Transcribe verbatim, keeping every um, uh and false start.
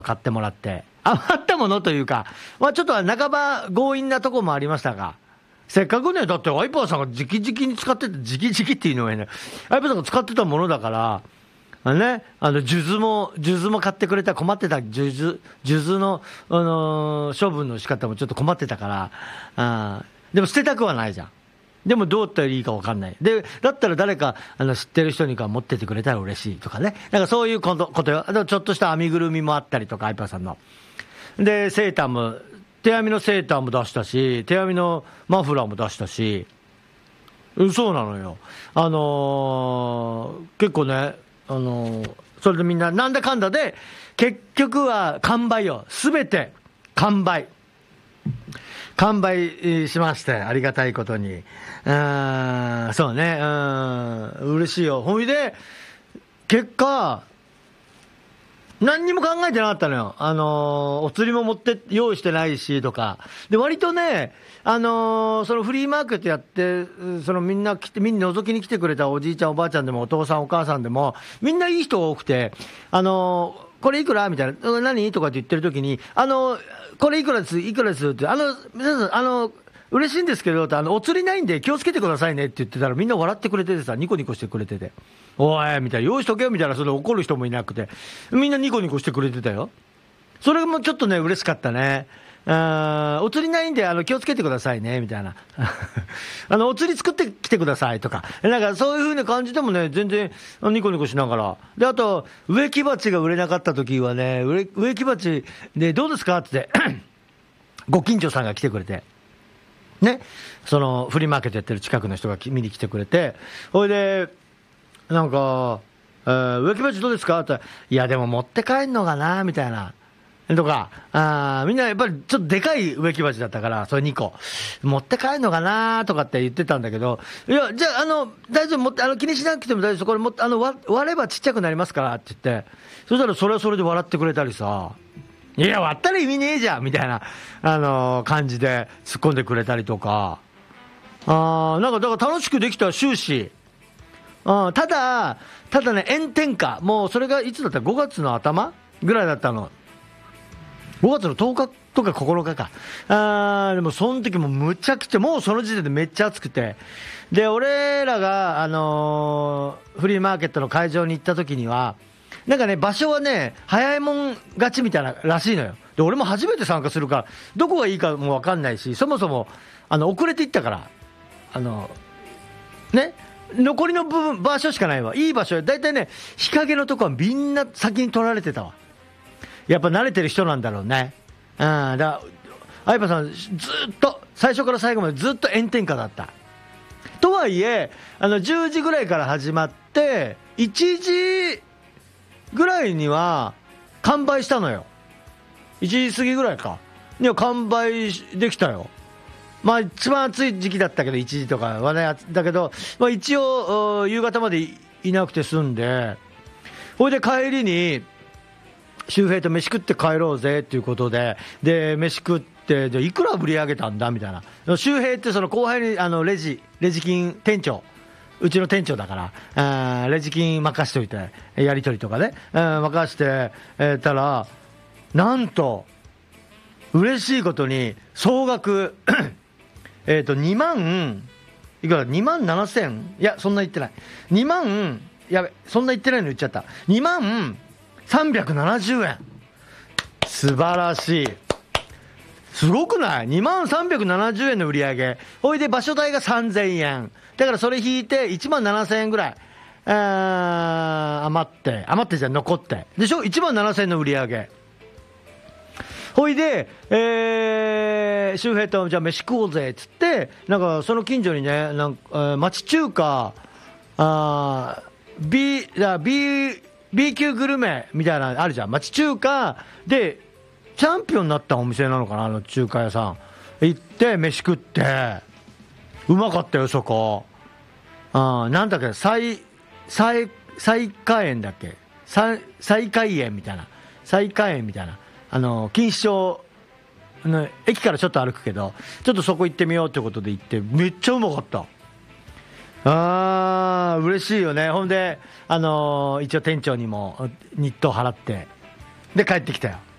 買ってもらって、余ったものというか、まあ、ちょっとは半ば強引なとこもありましたが、せっかくね、だってアイパーさんが直々に使ってて、直々っていうのはね、アイパーさんが使ってたものだから、あのね、あの、数珠も、数珠も買ってくれた、困ってた、数珠、数珠の、あのー処分の仕方もちょっと困ってたから、あーでも捨てたくはないじゃん。でもどうやったらいいか分かんない。で、だったら誰か、あの、知ってる人にか持っててくれたら嬉しいとかね。なんかそういうこと、ことよ。あとちょっとした編みぐるみもあったりとか、アイパーさんの。で、セーターも、手編みのセーターも出したし、手編みのマフラーも出したし、うんそうなのよ。あのー結構ね、あのーそれでみんな、なんだかんだで、結局は完売よ。すべて完売。完売えーしまして、ありがたいことに。うーん、そうね、うん、嬉しいよ。ほいで、結果、何にも考えてなかったのよ。あのーお釣りも持って用意してないしとか。で、割とね、あのーそのフリーマーケットやって、そのみんな来て、みんな覗きに来てくれたおじいちゃんおばあちゃんでもお父さんお母さんでも、みんないい人が多くて、あのーこれいくらみたいな、うん何とかって言ってる時に、あのーこれいくらです、いくらですって、あの、皆さん、あの、嬉しいんですけど、あの、お釣りないんで気をつけてくださいねって言ってたら、みんな笑ってくれててさ、ニコニコしてくれてて。おいみたいな、用意しとけよみたいな、それで怒る人もいなくて、みんなニコニコしてくれてたよ。それもちょっとね、嬉しかったね。あーお釣りないんであの気をつけてくださいねみたいなあのお釣り作ってきてくださいとか、なんかそういう風な感じでもね、全然ニコニコしながら、であと植木鉢が売れなかった時はね、植植木鉢でどうですかってご近所さんが来てくれてね、そのフリーマーケットやってる近くの人が見に来てくれて、ほいでなんか、えー植木鉢どうですかって、いやでも持って帰んのかなみたいなとか、あみんなやっぱりちょっとでかい植木鉢だったから、それにこ、持って帰るのかなとかって言ってたんだけど、いや、じゃあ、あの、大丈夫、持って、あの、気にしなくても大丈夫、これもあの割、割ればちっちゃくなりますからって言って、そしたらそれはそれで笑ってくれたりさ、いや、割ったら意味ねえじゃんみたいな、あのー感じで突っ込んでくれたりとか、あーなんか、だから楽しくできた終始、うんただ、ただね、炎天下、もうそれがいつだったらごがつの頭ぐらいだったの。ごがつのとおかとかここのかか。あーでもその時もむちゃくちゃ、もうその時点でめっちゃ暑くて。で、俺らが、あのーフリーマーケットの会場に行った時には、なんかね、場所はね、早いもん勝ちみたいならしいのよ。で、俺も初めて参加するから、どこがいいかもわかんないし、そもそも、あの、遅れて行ったから、あの、ね、残りの部分、場所しかないわ。いい場所、だいたいね、日陰のとこはみんな先に取られてたわ。やっぱ慣れてる人なんだろうね。うん、だから相葉さん、ずっと、最初から最後までずっと炎天下だった。とはいえ、あのじゅうじぐらいから始まって、いちじぐらいには完売したのよ。いちじ過ぎぐらいか。いや、完売できたよ。まあ、一番暑い時期だったけど、いちじとかはね、だけど、まあ、一応、夕方までいなくて済んで、ほいで帰りに、周平と飯食って帰ろうぜっていうことで、で飯食ってでいくら売り上げたんだみたいな。周平ってその後輩にあのレジレジ金店長、うちの店長だから、あレジ金任しといて、やり取りとかね、任してえーたら、なんと嬉しいことに総額えっとにまんいくら、にまんななせん、いやそんな言ってない、にまん、やべそんな言ってないの言っちゃった、にまんさんびゃくななじゅうえん。素晴らしい。すごくない？ にまんさんびゃくななじゅうえんの売り上げ。ほいで場所代がさんぜんえん。だからそれ引いていちまんななせんえんぐらい。あ余って、余ってじゃ残って。でしょ ?いちまんななせんえんの売り上げ。ほいで、えー、周平とじゃあ飯食おうぜっつって、なんかその近所にね、なんか、えー、町中華、あ B、B、B 級グルメみたいなのあるじゃん。町中華でチャンピオンになったお店なのかな、あの中華屋さん行って飯食って、うまかったよそこ。あなんだっけ、再再再開園だっけ、再再開園みたいな、再開園みたいな、あの錦糸町の駅からちょっと歩くけど、ちょっとそこ行ってみようってことで行って、めっちゃうまかった。あー嬉しいよね。ほんで、あのー一応店長にも日当払ってで帰ってきたよ。